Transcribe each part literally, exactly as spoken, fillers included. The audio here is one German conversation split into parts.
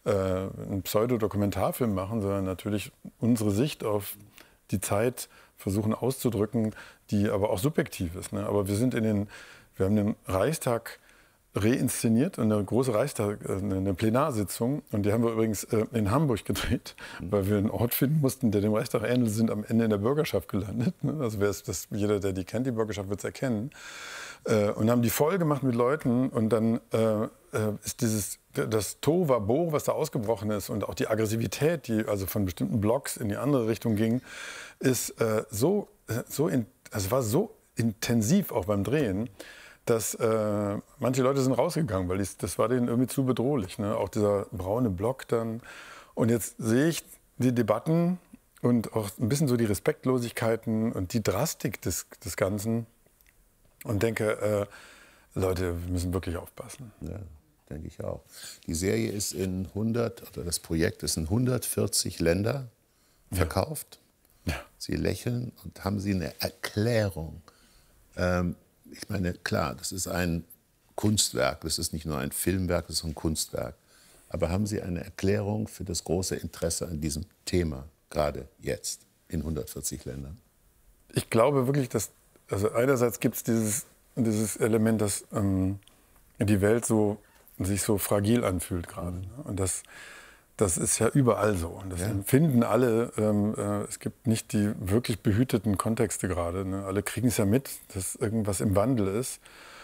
äh, einen Pseudodokumentarfilm machen, sondern natürlich unsere Sicht auf die Zeit versuchen auszudrücken, die aber auch subjektiv ist. Ne? Aber wir sind in den, wir haben den Reichstag reinszeniert, eine große Reichstag, eine Plenarsitzung, und die haben wir übrigens in Hamburg gedreht, weil wir einen Ort finden mussten, der dem Reichstag ähnelt, sind am Ende in der Bürgerschaft gelandet. Also wer ist das, jeder, der die kennt, die Bürgerschaft, wird es erkennen. Und haben die voll gemacht mit Leuten, und dann äh, ist dieses, das Tohuwabohu, was da ausgebrochen ist, und auch die Aggressivität, die also von bestimmten Blocks in die andere Richtung ging, ist äh, so, so in, also war so intensiv auch beim Drehen, dass äh, manche Leute sind rausgegangen, weil dies, das war denen irgendwie zu bedrohlich. Ne? Auch dieser braune Block dann. Und jetzt sehe ich die Debatten und auch ein bisschen so die Respektlosigkeiten und die Drastik des, des Ganzen und denke, äh, Leute, wir müssen wirklich aufpassen. Ja, denke ich auch. Die Serie ist in hundert, oder das Projekt ist in hundertvierzig Länder verkauft. Ja. Ja. Sie lächeln, und haben Sie eine Erklärung? Ähm, Ich meine, klar, das ist ein Kunstwerk, das ist nicht nur ein Filmwerk, das ist ein Kunstwerk. Aber haben Sie eine Erklärung für das große Interesse an diesem Thema, gerade jetzt, in hundertvierzig Ländern? Ich glaube wirklich, dass, also einerseits gibt es dieses, dieses Element, dass ähm, die Welt so, sich so fragil anfühlt gerade. Ne? Und das, das ist ja überall so. Und das ja. empfinden alle. Ähm, äh, es gibt nicht die wirklich behüteten Kontexte gerade. Ne? Alle kriegen es ja mit, dass irgendwas im Wandel ist.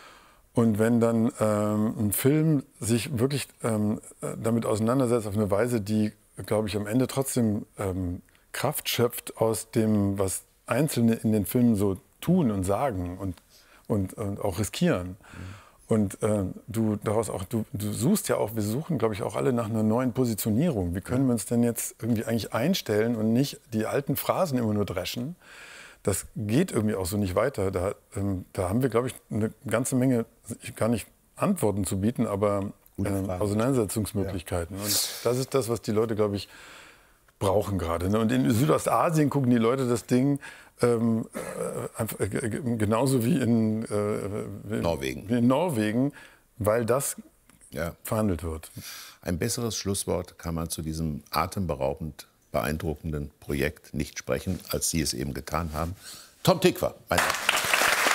Und wenn dann ähm, ein Film sich wirklich ähm, damit auseinandersetzt auf eine Weise, die, glaube ich, am Ende trotzdem ähm, Kraft schöpft aus dem, was Einzelne in den Filmen so tun und sagen und, und, und auch riskieren. Mhm. Und äh, du daraus auch, du, du suchst ja auch, wir suchen, glaube ich, auch alle nach einer neuen Positionierung. Wie können wir uns denn jetzt irgendwie eigentlich einstellen und nicht die alten Phrasen immer nur dreschen? Das geht irgendwie auch so nicht weiter. Da, ähm, da haben wir, glaube ich, eine ganze Menge, gar nicht Antworten zu bieten, aber äh, Auseinandersetzungsmöglichkeiten. Ja. Und das ist das, was die Leute, glaube ich, brauchen gerade. Ne? Und in Südostasien gucken die Leute das Ding ähm, äh, genauso wie in, äh, Norwegen. wie in Norwegen, weil das ja. verhandelt wird. Ein besseres Schlusswort kann man zu diesem atemberaubend beeindruckenden Projekt nicht sprechen, als Sie es eben getan haben. Tom Tykwer, mein Name.